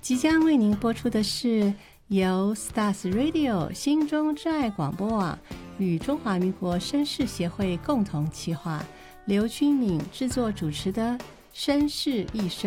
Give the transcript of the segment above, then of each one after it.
即将为您播出的是由 Stars Radio 心中之爱广播网与中华民国绅士协会共同企划，刘君敏制作主持的《绅士一生》。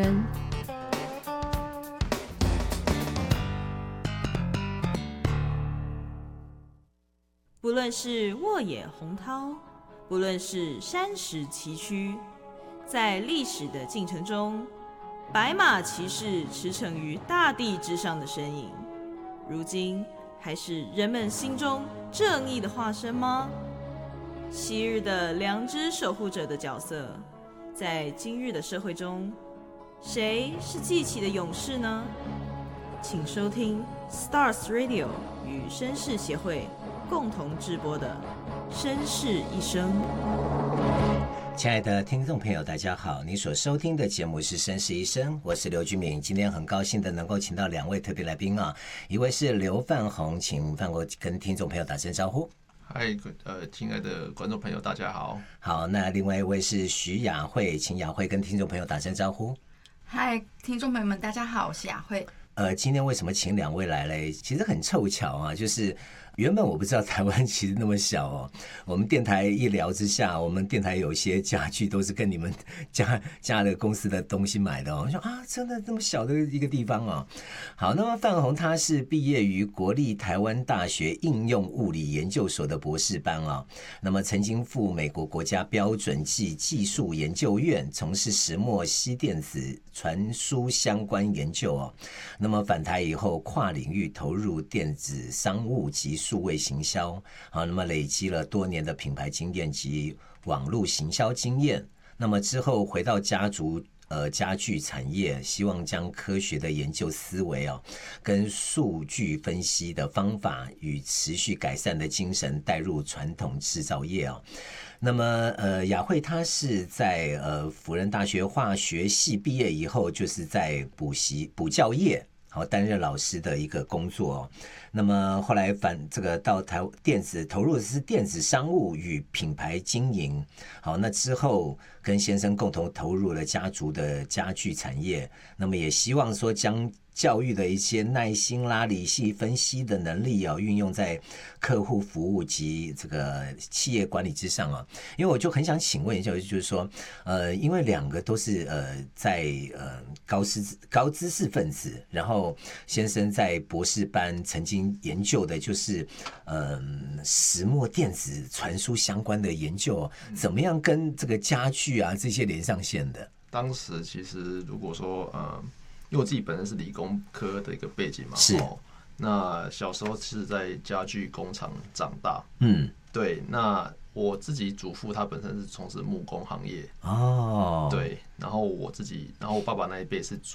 不论是沃野洪涛，不论是山石崎岖，在历史的进程中，白马骑士驰骋于大地之上的身影，如今还是人们心中正义的化身吗？昔日的良知守护者的角色，在今日的社会中，谁是记起的勇士呢？请收听 Stars Radio 与绅士协会共同制播的《绅士一生》。 亲爱的听众朋友，大家好，你所收听的节目是《绅士一生》，我是刘君敏。今天很高兴的能够请到两位特别来宾啊，一位是刘范宏，请范宏跟听众朋友打声招呼。 嗨，亲爱的观众朋友，大家好。 好，那另外一位是徐雅慧，请雅慧跟听众朋友打声招呼。 嗨，听众朋友们，大家好，我是雅慧。 今天为什么请两位来嘞？其实很凑巧啊，就是原本我不知道台湾其实那么小哦。我们电台一聊之下，我们电台有些家具都是跟你们家的公司的东西买的哦。我说啊，真的这么小的一个地方哦。好，那么范宏他是毕业于国立台湾大学应用物理研究所的博士班啊、哦。那么曾经赴美国国家标准暨技术研究院从事石墨烯电子传输相关研究哦。那么返台以后，跨领域投入电子商务及数位行销，好，那么累积了多年的品牌经验及网络行销经验。那么之后回到家具产业，希望将科学的研究思维哦，跟数据分析的方法与持续改善的精神带入传统制造业哦。那么雅慧她是在辅仁大学化学系毕业以后，就是在补教业。好，担任老师的一个工作哦。那么后来到投入的是电子商务与品牌经营。好，那之后跟先生共同投入了家族的家具产业。那么也希望说将教育的一些耐心啦、理性分析的能力啊，运用在客户服务及这个企业管理之上啊。因为我就很想请问一下，就是说，因为两个都是在高知识分子，然后先生在博士班曾经研究的就是石墨电子传输相关的研究，怎么样跟这个家具啊这些连上线的？ 当时其实如果说因为我自己本身是理工科的一个背景嘛， 是。 那小时候是在家具工厂长大，对。那我自己祖父他本身是从事木工行业，哦，对。然后我爸爸那一辈是